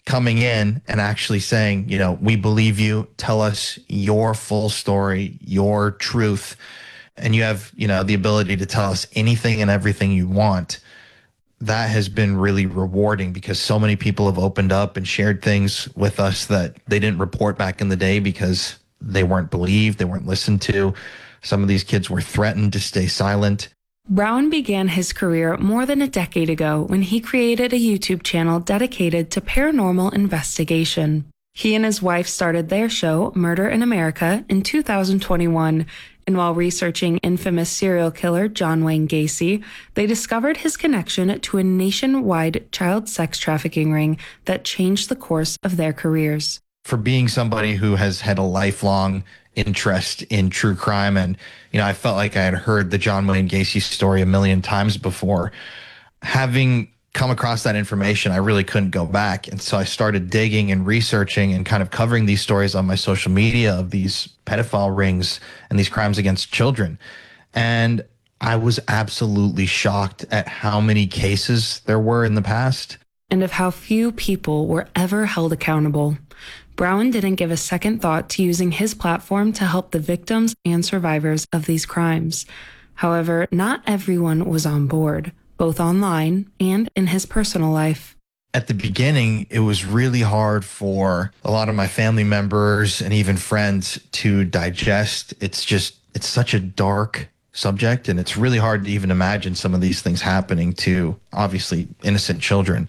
coming in and actually saying, we believe you, tell us your full story, your truth. And you have, the ability to tell us anything and everything you want. That has been really rewarding because so many people have opened up and shared things with us that they didn't report back in the day because they weren't believed, they weren't listened to. Some of these kids were threatened to stay silent. Brown began his career more than a decade ago when he created a YouTube channel dedicated to paranormal investigation. He and his wife started their show, Murder in America, in 2021, and while researching infamous serial killer John Wayne Gacy, they discovered his connection to a nationwide child sex trafficking ring that changed the course of their careers. For being somebody who has had a lifelong interest in true crime, and I felt like I had heard the John Wayne Gacy story a million times before, having come across that information, I really couldn't go back. And so I started digging and researching and kind of covering these stories on my social media of these pedophile rings and these crimes against children. And I was absolutely shocked at how many cases there were in the past. And of how few people were ever held accountable. Brown didn't give a second thought to using his platform to help the victims and survivors of these crimes. However, not everyone was on board, both online and in his personal life. At the beginning, it was really hard for a lot of my family members and even friends to digest. It's such a dark subject, and it's really hard to even imagine some of these things happening to, obviously, innocent children.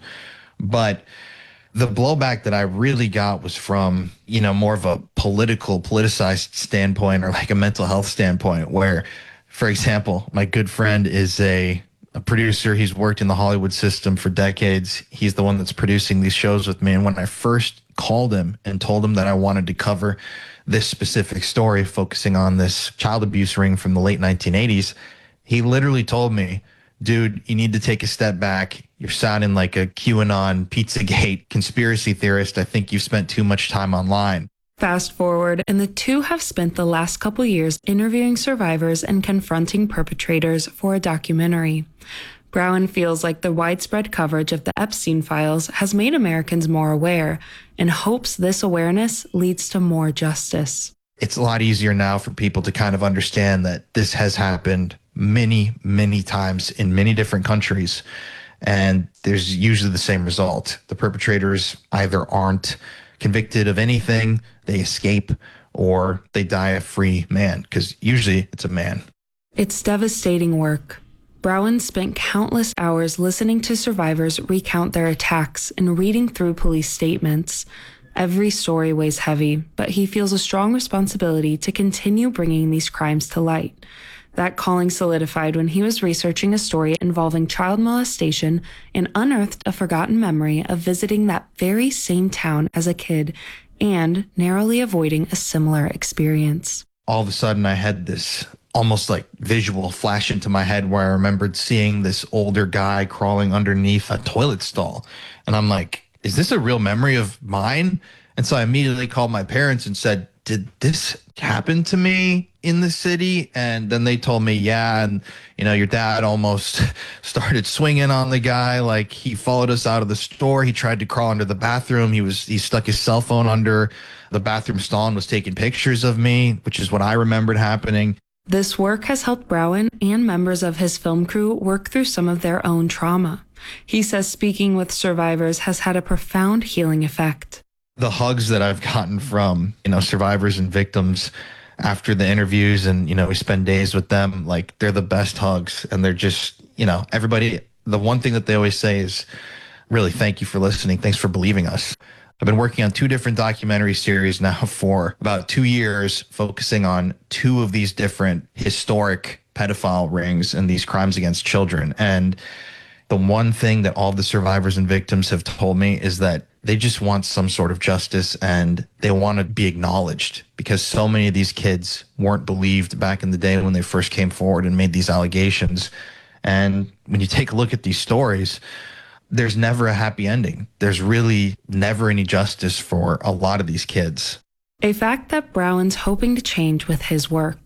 But the blowback that I really got was from, more of a politicized standpoint, or like a mental health standpoint, where, for example, my good friend is a producer. He's worked in the Hollywood system for decades. He's the one that's producing these shows with me. And when I first called him and told him that I wanted to cover this specific story focusing on this child abuse ring from the late 1980s, he literally told me, dude, you need to take a step back. You're sounding like a QAnon, Pizzagate conspiracy theorist. I think you've spent too much time online. Fast forward, and the two have spent the last couple years interviewing survivors and confronting perpetrators for a documentary. Brown feels like the widespread coverage of the Epstein files has made Americans more aware and hopes this awareness leads to more justice. It's a lot easier now for people to kind of understand that this has happened many, many times in many different countries. And there's usually the same result. The perpetrators either aren't convicted of anything, they escape, or they die a free man, because usually it's a man. It's devastating work. Brown spent countless hours listening to survivors recount their attacks and reading through police statements. Every story weighs heavy, but he feels a strong responsibility to continue bringing these crimes to light. That calling solidified when he was researching a story involving child molestation and unearthed a forgotten memory of visiting that very same town as a kid and narrowly avoiding a similar experience. All of a sudden, I had this almost like visual flash into my head where I remembered seeing this older guy crawling underneath a toilet stall. And I'm like, is this a real memory of mine? And so I immediately called my parents and said, did this happen to me in the city? And then they told me, yeah. And, your dad almost started swinging on the guy. Like, he followed us out of the store. He tried to crawl under the bathroom. He stuck his cell phone under the bathroom stall and was taking pictures of me, which is what I remembered happening. This work has helped Brown and members of his film crew work through some of their own trauma. He says speaking with survivors has had a profound healing effect. The hugs that I've gotten from, survivors and victims after the interviews, and, we spend days with them, like, they're the best hugs. And they're just, everybody, the one thing that they always say is, really, thank you for listening. Thanks for believing us. I've been working on 2 different documentary series now for about 2 years, focusing on 2 of these different historic pedophile rings and these crimes against children. And the one thing that all the survivors and victims have told me is that they just want some sort of justice, and they want to be acknowledged, because so many of these kids weren't believed back in the day when they first came forward and made these allegations. And when you take a look at these stories, there's never a happy ending. There's really never any justice for a lot of these kids. A fact that Brown's hoping to change with his work.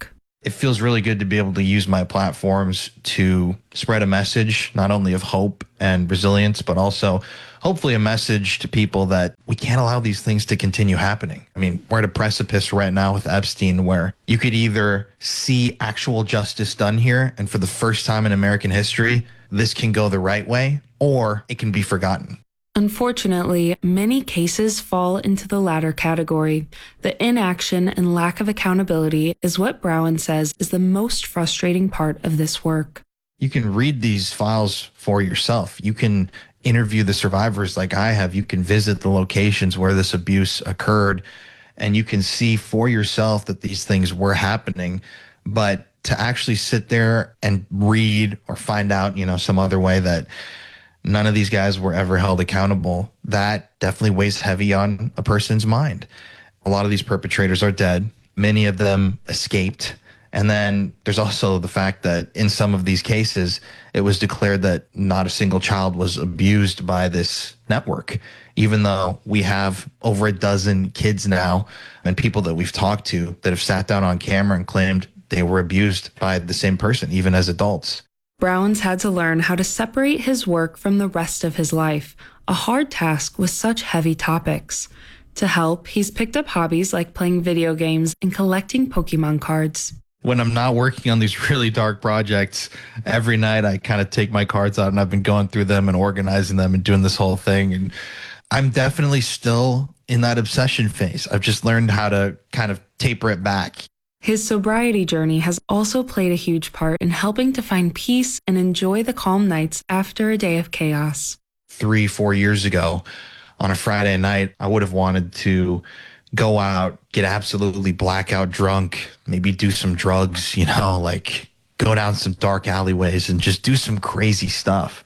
it feels really good to be able to use my platforms to spread a message, not only of hope and resilience, but also hopefully a message to people that we can't allow these things to continue happening. I mean, we're at a precipice right now with Epstein where you could either see actual justice done here, and for the first time in American history, this can go the right way, or it can be forgotten. Unfortunately, many cases fall into the latter category. The inaction and lack of accountability is what Browen says is the most frustrating part of this work. You can read these files for yourself. You can interview the survivors like I have. You can visit the locations where this abuse occurred, and you can see for yourself that these things were happening. But to actually sit there and read or find out, some other way that none of these guys were ever held accountable, that definitely weighs heavy on a person's mind. A lot of these perpetrators are dead. Many of them escaped. And then there's also the fact that in some of these cases, it was declared that not a single child was abused by this network, even though we have over a dozen kids now and people that we've talked to that have sat down on camera and claimed they were abused by the same person, even as adults. Browen's had to learn how to separate his work from the rest of his life, a hard task with such heavy topics. To help, he's picked up hobbies like playing video games and collecting Pokemon cards. When I'm not working on these really dark projects, every night I kind of take my cards out and I've been going through them and organizing them and doing this whole thing. And I'm definitely still in that obsession phase. I've just learned how to kind of taper it back. His sobriety journey has also played a huge part in helping to find peace and enjoy the calm nights after a day of chaos. 3-4 years ago, on a Friday night, I would have wanted to go out, get absolutely blackout drunk, maybe do some drugs, like go down some dark alleyways and just do some crazy stuff.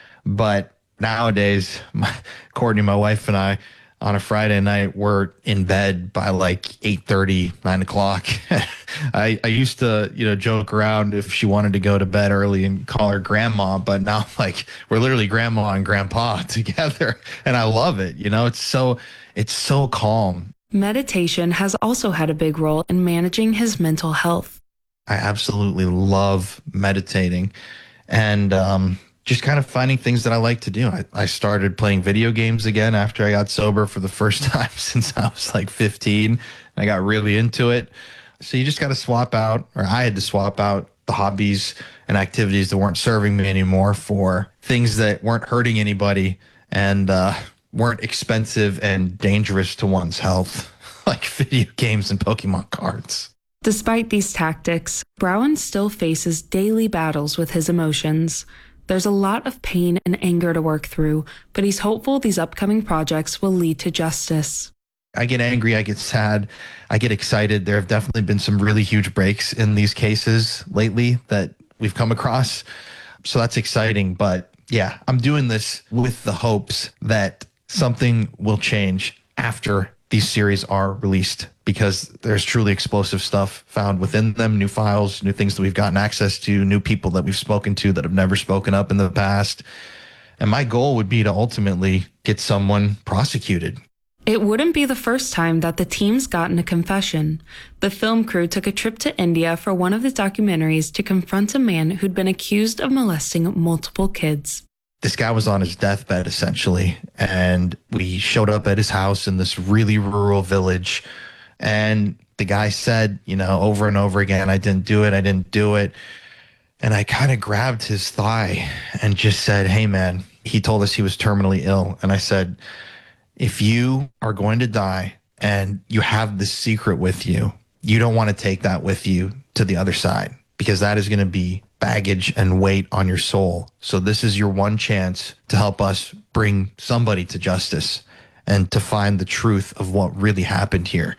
But nowadays, Courtney, my wife, and I, on a Friday night, we're in bed by like 8:30, 9 o'clock. I used to, joke around if she wanted to go to bed early and call her grandma, but now like we're literally grandma and grandpa together. And I love it. It's so calm. Meditation has also had a big role in managing his mental health. I absolutely love meditating and just kind of finding things that I like to do. I started playing video games again after I got sober for the first time since I was like 15. I got really into it. So you just got to swap out, or I had to swap out the hobbies and activities that weren't serving me anymore for things that weren't hurting anybody and weren't expensive and dangerous to one's health, like video games and Pokemon cards. Despite these tactics, Browen still faces daily battles with his emotions. There's a lot of pain and anger to work through, but he's hopeful these upcoming projects will lead to justice. I get angry, I get sad, I get excited. There have definitely been some really huge breaks in these cases lately that we've come across. So that's exciting. But yeah, I'm doing this with the hopes that something will change after these series are released, because there's truly explosive stuff found within them, new files, new things that we've gotten access to, new people that we've spoken to that have never spoken up in the past. And my goal would be to ultimately get someone prosecuted. It wouldn't be the first time that the team's gotten a confession. The film crew took a trip to India for one of the documentaries to confront a man who'd been accused of molesting multiple kids. This guy was on his deathbed, essentially, and we showed up at his house in this really rural village, and the guy said, over and over again, I didn't do it. And I kind of grabbed his thigh and just said, hey, man, he told us he was terminally ill. And I said, if you are going to die and you have this secret with you, you don't want to take that with you to the other side, because that is going to be baggage and weight on your soul. So this is your one chance to help us bring somebody to justice and to find the truth of what really happened here.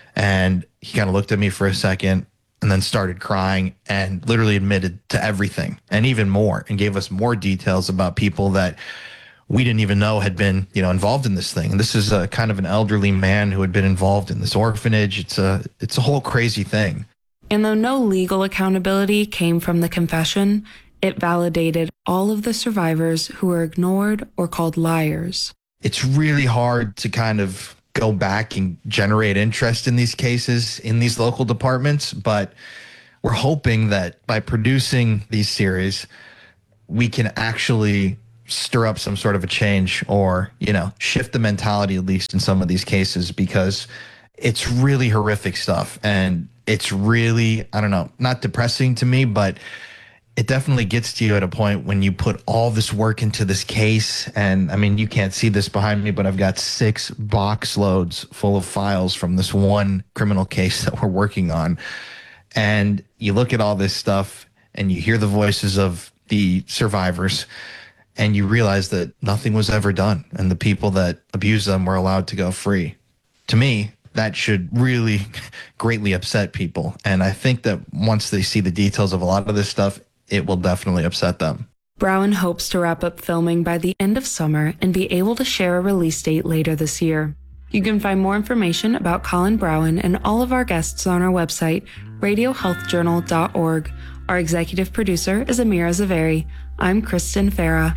And he kind of looked at me for a second and then started crying and literally admitted to everything and even more, and gave us more details about people that we didn't even know had been, involved in this thing. And this is a kind of an elderly man who had been involved in this orphanage. It's a whole crazy thing. And though no legal accountability came from the confession, it validated all of the survivors who were ignored or called liars. It's really hard to kind of go back and generate interest in these cases in these local departments, but we're hoping that by producing these series, we can actually stir up some sort of a change or, shift the mentality, at least in some of these cases, because it's really horrific stuff. And it's really, I don't know, not depressing to me, but it definitely gets to you at a point when you put all this work into this case. And I mean, you can't see this behind me, but I've got 6 box loads full of files from this one criminal case that we're working on. And you look at all this stuff and you hear the voices of the survivors and you realize that nothing was ever done and the people that abused them were allowed to go free. To me, that should really greatly upset people. And I think that once they see the details of a lot of this stuff, it will definitely upset them. Browen hopes to wrap up filming by the end of summer and be able to share a release date later this year. You can find more information about Colin Browen and all of our guests on our website, radiohealthjournal.org. Our executive producer is Amira Zaveri. I'm Kristen Farah.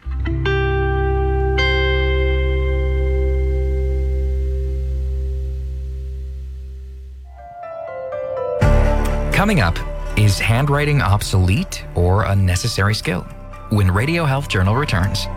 Coming up, is handwriting obsolete or a necessary skill? When Radio Health Journal returns.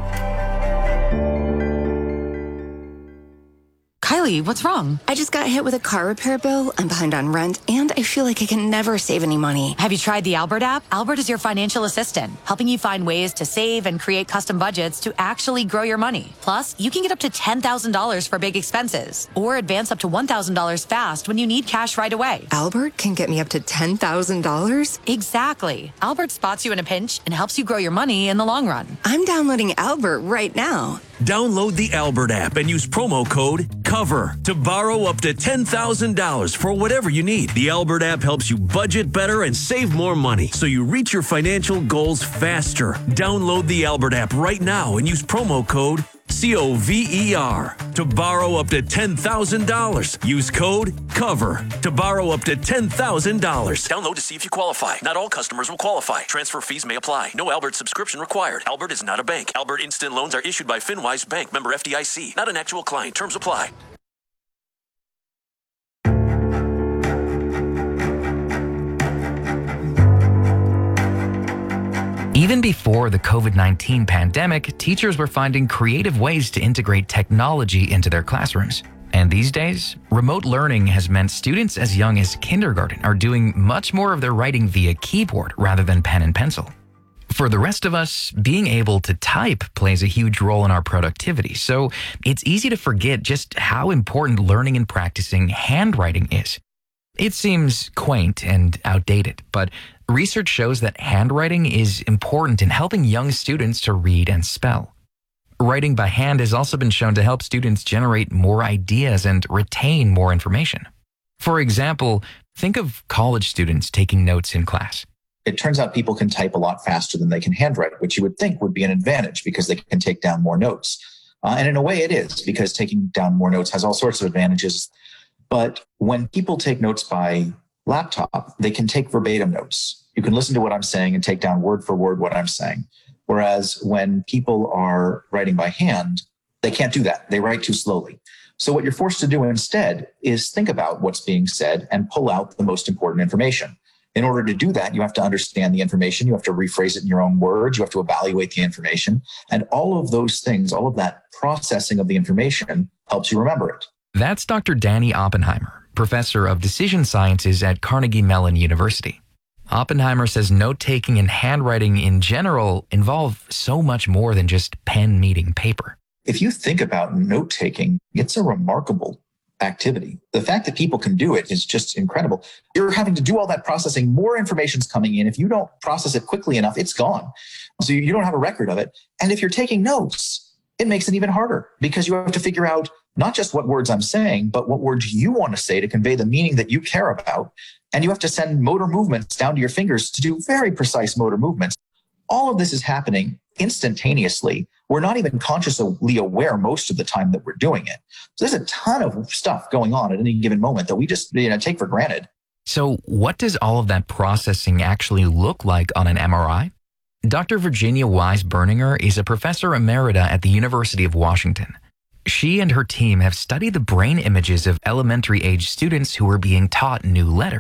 Kylie, what's wrong? I just got hit with a car repair bill. I'm behind on rent, and I feel like I can never save any money. Have you tried the Albert app? Albert is your financial assistant, helping you find ways to save and create custom budgets to actually grow your money. Plus, you can get up to $10,000 for big expenses, or advance up to $1,000 fast when you need cash right away. Albert can get me up to $10,000? Exactly. Albert spots you in a pinch and helps you grow your money in the long run. I'm downloading Albert right now. Download the Albert app and use promo code COVER to borrow up to $10,000 for whatever you need. The Albert app helps you budget better and save more money so you reach your financial goals faster. Download the Albert app right now and use promo code COVER to borrow up to $10,000. Use code COVER to borrow up to $10,000. Download to see if you qualify. Not all customers will qualify. Transfer fees may apply. No Albert subscription required. Albert is not a bank. Albert Instant Loans are issued by FinWise Bank, member FDIC. Not an actual client. Terms apply. Even before the COVID-19 pandemic, teachers were finding creative ways to integrate technology into their classrooms. And these days, remote learning has meant students as young as kindergarten are doing much more of their writing via keyboard rather than pen and pencil. For the rest of us, being able to type plays a huge role in our productivity, so it's easy to forget just how important learning and practicing handwriting is. It seems quaint and outdated, but research shows that handwriting is important in helping young students to read and spell. Writing by hand has also been shown to help students generate more ideas and retain more information. For example, think of college students taking notes in class. It turns out people can type a lot faster than they can handwrite, which you would think would be an advantage because they can take down more notes. And in a way it is, because taking down more notes has all sorts of advantages. But when people take notes by laptop, they can take verbatim notes. You can listen to what I'm saying and take down word for word what I'm saying. Whereas when people are writing by hand, they can't do that. They write too slowly. So what you're forced to do instead is think about what's being said and pull out the most important information. In order to do that, you have to understand the information. You have to rephrase it in your own words. You have to evaluate the information. And all of those things, all of that processing of the information helps you remember it. That's Dr. Danny Oppenheimer, professor of decision sciences at Carnegie Mellon University. Oppenheimer says note-taking and handwriting in general involve so much more than just pen meeting paper. If you think about note-taking, it's a remarkable activity. The fact that people can do it is just incredible. You're having to do all that processing. More information's coming in. If you don't process it quickly enough, it's gone. So you don't have a record of it. And if you're taking notes, it makes it even harder because you have to figure out not just what words I'm saying, but what words you want to say to convey the meaning that you care about. And you have to send motor movements down to your fingers to do very precise motor movements. All of this is happening instantaneously. We're not even consciously aware most of the time that we're doing it. So there's a ton of stuff going on at any given moment that we just take for granted. So what does all of that processing actually look like on an MRI? Dr. Virginia Wise Berninger is a professor emerita at the University of Washington. She and her team have studied the brain images of elementary age students who are being taught new letters.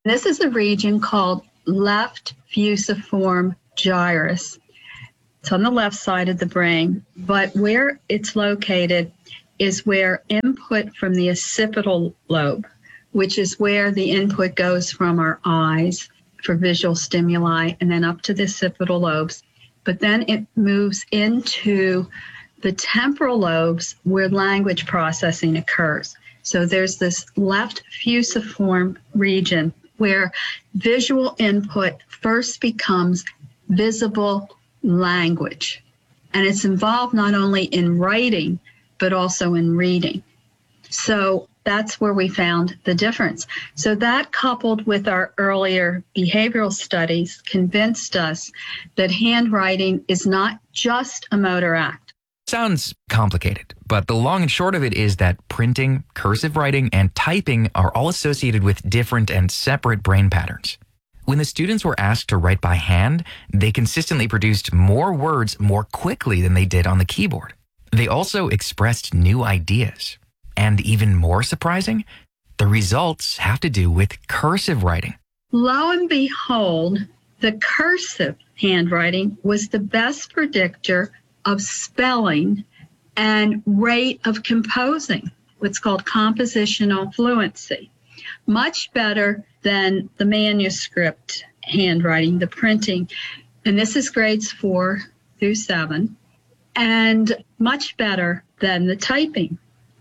This is a region called left fusiform gyrus. It's on the left side of the brain, but where it's located is where input from the occipital lobe, which is where the input goes from our eyes for visual stimuli and then up to the occipital lobes. But then it moves into the temporal lobes where language processing occurs. So there's this left fusiform region where visual input first becomes visible language. And it's involved not only in writing, but also in reading. So that's where we found the difference. So that, coupled with our earlier behavioral studies, convinced us that handwriting is not just a motor act. Sounds complicated, but the long and short of it is that printing, cursive writing, and typing are all associated with different and separate brain patterns. When the students were asked to write by hand, they consistently produced more words more quickly than they did on the keyboard. They also expressed new ideas. And even more surprising, the results have to do with cursive writing. Lo and behold, the cursive handwriting was the best predictor of spelling and rate of composing, what's called compositional fluency. Much better than the manuscript handwriting, the printing. And this is grades 4 through 7, and much better than the typing.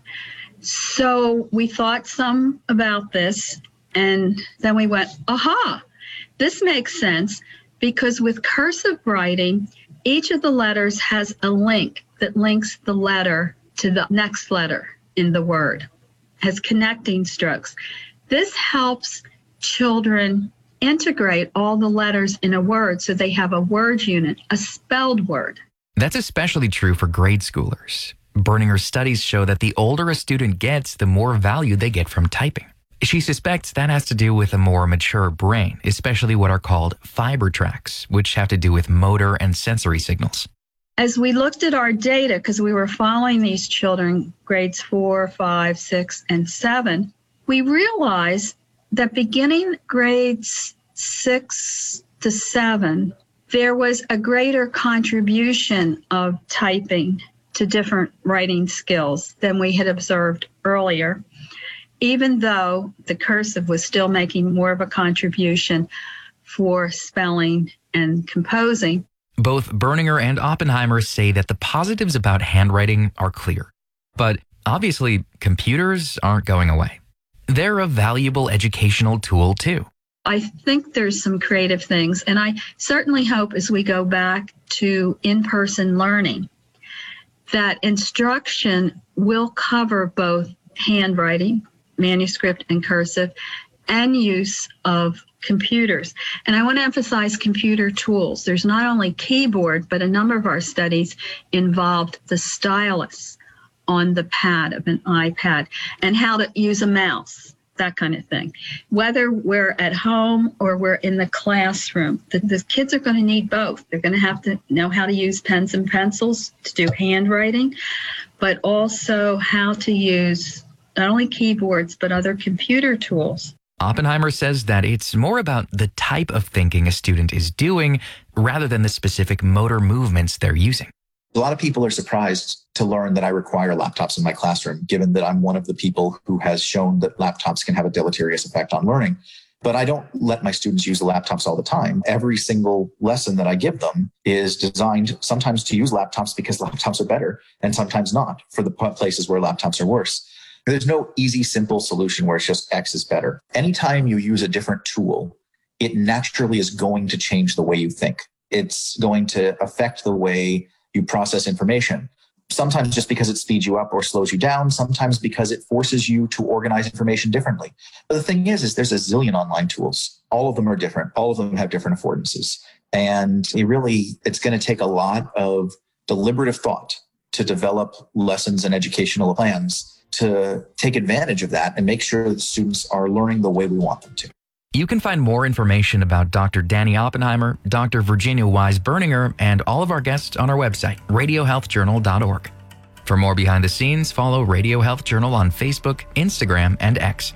So we thought some about this, and then we went, aha, this makes sense, because with cursive writing, each of the letters has a link that links the letter to the next letter in the word, has connecting strokes. This helps children integrate all the letters in a word so they have a word unit, a spelled word. That's especially true for grade schoolers. Berninger's studies show that the older a student gets, the more value they get from typing. She suspects that has to do with a more mature brain, especially what are called fiber tracts, which have to do with motor and sensory signals. As we looked at our data, because we were following these children, grades 4, 5, 6, and 7, we realized that beginning grades 6 to 7, there was a greater contribution of typing to different writing skills than we had observed earlier, even though the cursive was still making more of a contribution for spelling and composing. Both Berninger and Oppenheimer say that the positives about handwriting are clear. But obviously, computers aren't going away. They're a valuable educational tool too. I think there's some creative things, and I certainly hope as we go back to in-person learning, that instruction will cover both handwriting, manuscript and cursive, and use of computers. And I want to emphasize computer tools. There's not only keyboard, but a number of our studies involved the stylus on the pad of an iPad and how to use a mouse, that kind of thing. Whether we're at home or we're in the classroom, the kids are going to need both. They're going to have to know how to use pens and pencils to do handwriting, but also how to use not only keyboards, but other computer tools. Oppenheimer says that it's more about the type of thinking a student is doing rather than the specific motor movements they're using. A lot of people are surprised to learn that I require laptops in my classroom, given that I'm one of the people who has shown that laptops can have a deleterious effect on learning. But I don't let my students use the laptops all the time. Every single lesson that I give them is designed sometimes to use laptops because laptops are better, and sometimes not for the places where laptops are worse. There's no easy, simple solution where it's just X is better. Anytime you use a different tool, it naturally is going to change the way you think. It's going to affect the way you process information. Sometimes just because it speeds you up or slows you down, sometimes because it forces you to organize information differently. But the thing is there's a zillion online tools. All of them are different. All of them have different affordances. And it's going to take a lot of deliberative thought to develop lessons and educational plans to take advantage of that and make sure that students are learning the way we want them to. You can find more information about Dr. Danny Oppenheimer, Dr. Virginia Wise Berninger, and all of our guests on our website, radiohealthjournal.org. For more behind the scenes, follow Radio Health Journal on Facebook, Instagram, and X.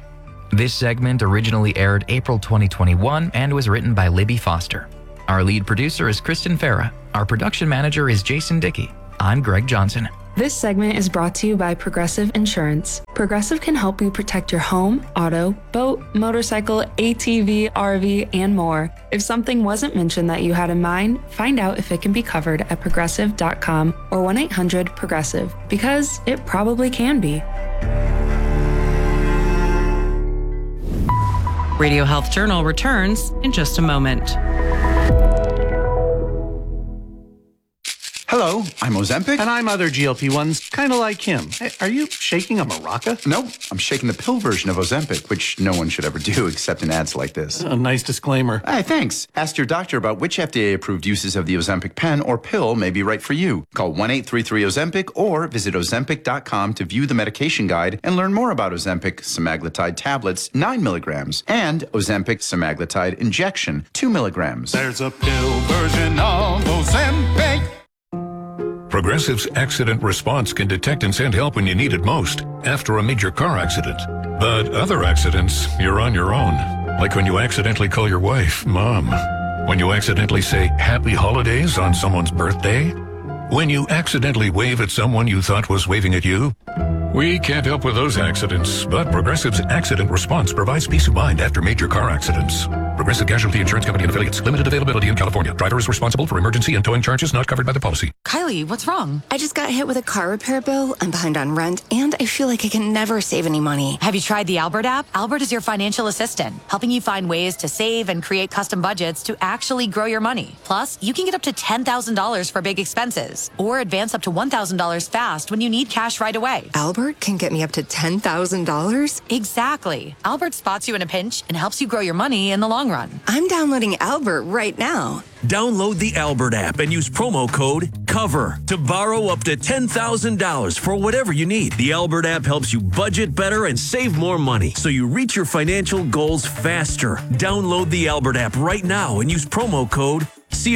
This segment originally aired April 2021 and was written by Libby Foster. Our lead producer is Kristen Farah. Our production manager is Jason Dickey. I'm Greg Johnson. This segment is brought to you by Progressive Insurance. Progressive can help you protect your home, auto, boat, motorcycle, ATV, RV, and more. If something wasn't mentioned that you had in mind, find out if it can be covered at progressive.com or 1-800-PROGRESSIVE, because it probably can be. Radio Health Journal returns in just a moment. Hello, I'm Ozempic. And I'm other GLP-1s, kind of like him. Hey, are you shaking a maraca? Nope, I'm shaking the pill version of Ozempic, which no one should ever do except in ads like this. A nice disclaimer. Hey, thanks. Ask your doctor about which FDA-approved uses of the Ozempic pen or pill may be right for you. Call 1-833-OZEMPIC or visit Ozempic.com to view the medication guide and learn more about Ozempic semaglutide tablets, 9 milligrams, and Ozempic semaglutide injection, 2 milligrams. There's a pill version of Ozempic. Progressive's accident response can detect and send help when you need it most, after a major car accident. But other accidents, you're on your own. Like when you accidentally call your wife, Mom. When you accidentally say Happy Holidays on someone's birthday. When you accidentally wave at someone you thought was waving at you. We can't help with those accidents, but Progressive's accident response provides peace of mind after major car accidents. Progressive Casualty Insurance Company and Affiliates. Limited availability in California. Driver is responsible for emergency and towing charges not covered by the policy. Kylie, what's wrong? I just got hit with a car repair bill. I'm behind on rent, and I feel like I can never save any money. Have you tried the Albert app? Albert is your financial assistant, helping you find ways to save and create custom budgets to actually grow your money. Plus, you can get up to $10,000 for big expenses or advance up to $1,000 fast when you need cash right away. Albert can get me up to $10,000? Exactly. Albert spots you in a pinch and helps you grow your money in the long run. I'm downloading Albert right now. Download the Albert app and use promo code COVER to borrow up to $10,000 for whatever you need. The Albert app helps you budget better and save more money so you reach your financial goals faster. Download the Albert app right now and use promo code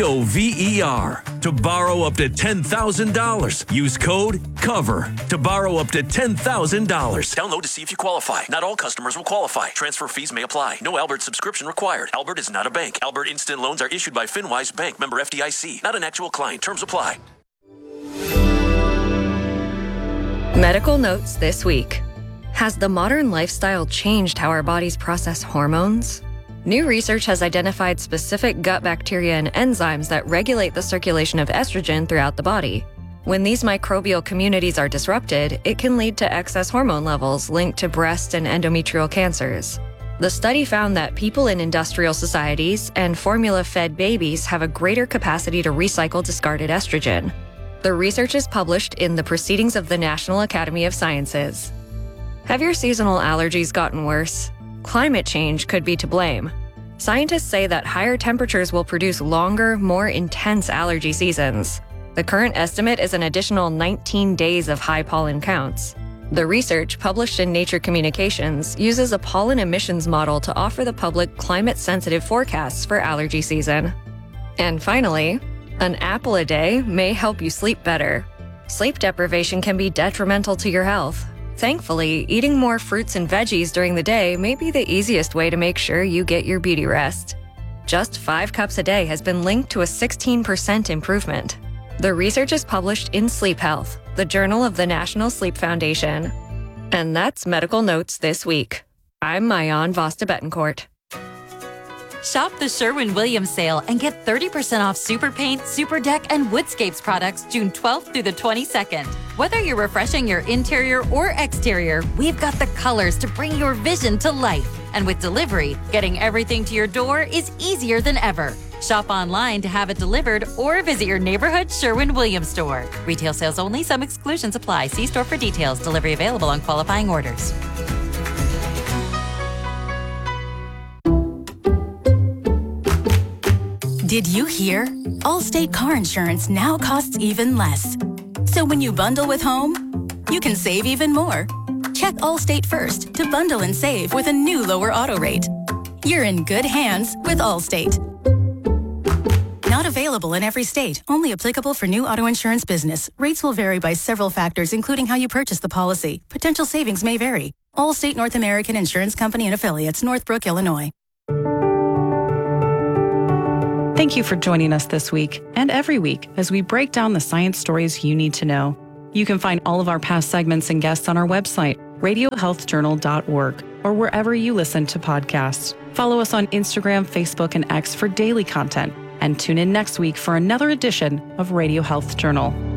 COVER to borrow up to $10,000. Use code COVER to borrow up to $10,000. Download to see if you qualify. Not all customers will qualify. Transfer fees may apply. No Albert subscription required. Albert is not a bank. Albert Instant Loans are issued by FinWise Bank, member FDIC. Not an actual client. Terms apply. Medical notes this week. Has the modern lifestyle changed how our bodies process hormones? New research has identified specific gut bacteria and enzymes that regulate the circulation of estrogen throughout the body. When these microbial communities are disrupted, it can lead to excess hormone levels linked to breast and endometrial cancers. The study found that people in industrial societies and formula-fed babies have a greater capacity to recycle discarded estrogen. The research is published in the Proceedings of the National Academy of Sciences. Have your seasonal allergies gotten worse? Climate change could be to blame. Scientists say that higher temperatures will produce longer, more intense allergy seasons. The current estimate is an additional 19 days of high pollen counts. The research, published in Nature Communications, uses a pollen emissions model to offer the public climate-sensitive forecasts for allergy season. And finally, an apple a day may help you sleep better. Sleep deprivation can be detrimental to your health. Thankfully, eating more fruits and veggies during the day may be the easiest way to make sure you get your beauty rest. Just 5 cups a day has been linked to a 16% improvement. The research is published in Sleep Health, the journal of the National Sleep Foundation. And that's Medical Notes this week. I'm Mayan Vasta Betancourt. Shop the Sherwin-Williams sale and get 30% off Super Paint, Super Deck, and Woodscapes products June 12th through the 22nd. Whether you're refreshing your interior or exterior, we've got the colors to bring your vision to life. And with delivery, getting everything to your door is easier than ever. Shop online to have it delivered or visit your neighborhood Sherwin-Williams store. Retail sales only. Some exclusions apply. See store for details. Delivery available on qualifying orders. Did you hear? Allstate car insurance now costs even less. So when you bundle with home, you can save even more. Check Allstate first to bundle and save with a new lower auto rate. You're in good hands with Allstate. Not available in every state. Only applicable for new auto insurance business. Rates will vary by several factors, including how you purchase the policy. Potential savings may vary. Allstate North American Insurance Company and Affiliates, Northbrook, Illinois. Thank you for joining us this week and every week as we break down the science stories you need to know. You can find all of our past segments and guests on our website, radiohealthjournal.org, or wherever you listen to podcasts. Follow us on Instagram, Facebook, and X for daily content, and tune in next week for another edition of Radio Health Journal.